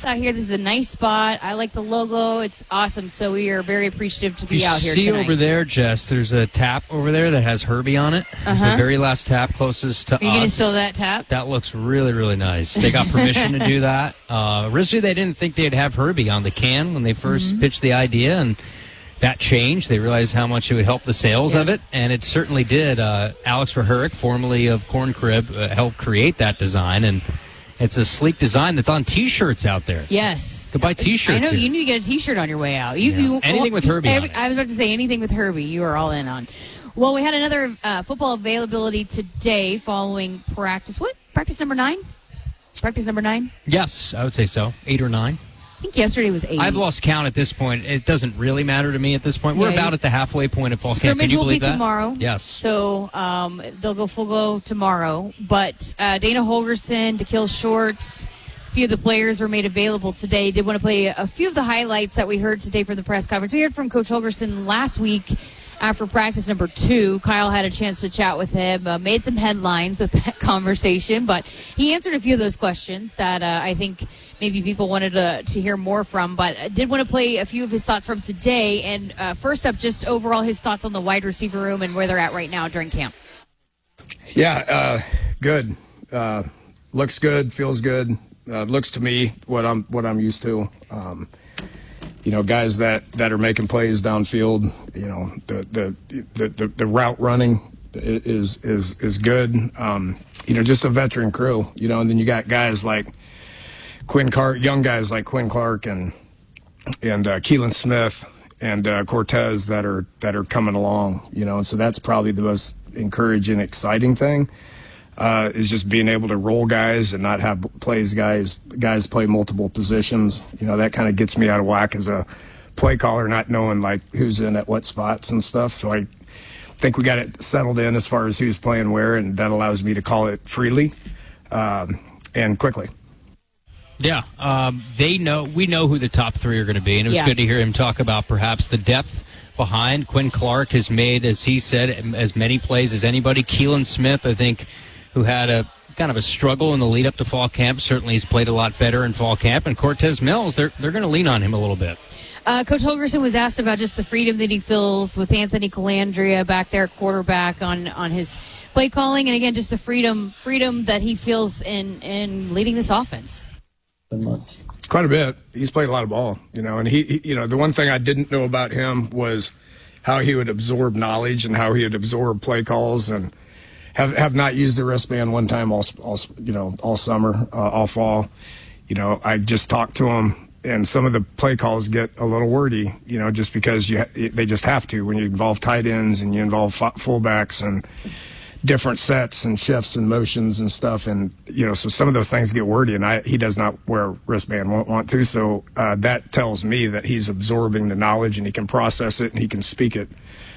out here. This is a nice spot. I like the logo. It's awesome. So we are very appreciative to be out here See tonight. over there, Jess, there's a tap over there that has Herbie on it. The very last tap closest to us. Are you going to steal that tap? That looks really, really nice. They got permission to do that. Originally, they didn't think they'd have Herbie on the can when they first pitched the idea, and that changed. They realized how much it would help the sales of it, and it certainly did. Alex Rahuric, formerly of Corn Crib, helped create that design, and it's a sleek design that's on T-shirts out there. Yes. To buy T-shirts. I know. here. You need to get a T-shirt on your way out. Anything with Herbie on it. I was about to say anything with Herbie. You are all in on. Well, we had another football availability today following practice. What? Practice number 9? Practice number 9? Yes, I would say so. 8 or 9. I think yesterday was 8. I've lost count at this point. It doesn't really matter to me at this point. We're about at the halfway point of fall camp. Can Scrimmage you will be believe that? tomorrow. Yes. So they'll go full go tomorrow. But Dana Holgerson, DeKill Shorts, a few of the players were made available today. Did want to play a few of the highlights that we heard today from the press conference. We heard from Coach Holgerson last week after practice number 2. Kyle had a chance to chat with him, made some headlines with that conversation, but he answered a few of those questions that I think maybe people wanted to hear more from, but I did want to play a few of his thoughts from today. And first up, just overall his thoughts on the wide receiver room and where they're at right now during camp. Yeah, good. Looks good, feels good. Looks to me what I'm used to. Guys that are making plays downfield. The route running is good. Just a veteran crew. And then you got guys like Quinn Clark, young guys like Quinn Clark and Keelan Smith and Cortez that are coming along. And so that's probably the most encouraging, exciting thing. Is just being able to roll guys and not have guys play multiple positions. That kind of gets me out of whack as a play caller, not knowing like who's in at what spots and stuff. So I think we got it settled in as far as who's playing where, and that allows me to call it freely and quickly. Yeah, we know who the top 3 are going to be, and it was good to hear him talk about perhaps the depth behind. Quinn Clark has made, as he said, as many plays as anybody. Keelan Smith, I think, who had a kind of a struggle in the lead up to fall camp. Certainly he's played a lot better in fall camp. And Cortez Mills, they're going to lean on him a little bit. Coach Holgerson was asked about just the freedom that he feels with Anthony Calandria back there at quarterback on his play calling. And again, just the freedom that he feels in leading this offense. Quite a bit. He's played a lot of ball, and he the one thing I didn't know about him was how he would absorb knowledge and how he would absorb play calls, and have not used the wristband one time all summer, all fall. I just talked to him, and some of the play calls get a little wordy, just because they just have to when you involve tight ends and you involve fullbacks and different sets and shifts and motions and stuff, and so some of those things get wordy, and he does not wear a wristband, won't want to, so that tells me that he's absorbing the knowledge and he can process it and he can speak it.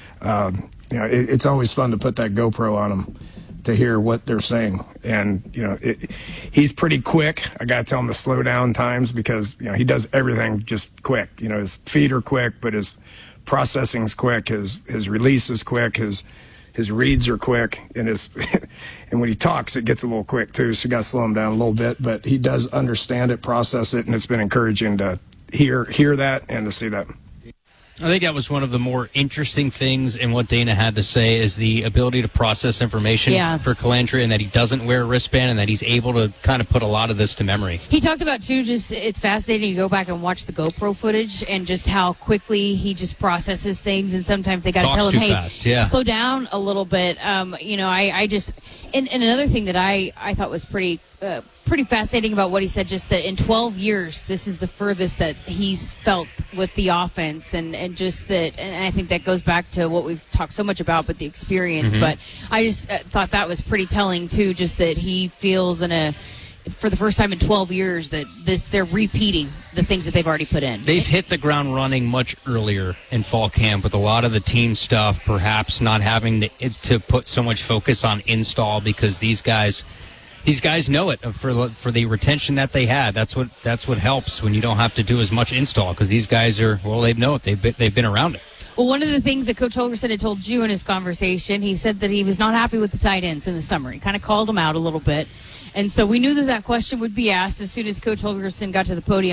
It's always fun to put that GoPro on him to hear what they're saying, and he's pretty quick. I gotta tell him to slow down times because he does everything just quick. His feet are quick, but his processing's quick, his release is quick, his reads are quick, and and when he talks, it gets a little quick too. So you got to slow him down a little bit. But he does understand it, process it, and it's been encouraging to hear that and to see that. I think that was one of the more interesting things in what Dana had to say is the ability to process information for Calandria, and that he doesn't wear a wristband and that he's able to kind of put a lot of this to memory. He talked about, too, just it's fascinating to go back and watch the GoPro footage and just how quickly he just processes things, and sometimes they got to tell him, hey, slow down a little bit. I just – and another thing that I thought was pretty fascinating about what he said, just that in 12 years, this is the furthest that he's felt with the offense, and just that, and I think that goes back to what we've talked so much about, but the experience. But I just thought that was pretty telling, too, just that he feels for the first time in 12 years that they're repeating the things that they've already put in. They've hit the ground running much earlier in fall camp with a lot of the team stuff, perhaps not having to put so much focus on install because these guys know it for the retention that they had. That's what helps when you don't have to do as much install because these guys they know it. They've been around it. Well, one of the things that Coach Holgerson had told you in his conversation, he said that he was not happy with the tight ends in the summer. He kind of called them out a little bit. And so we knew that question would be asked as soon as Coach Holgerson got to the podium.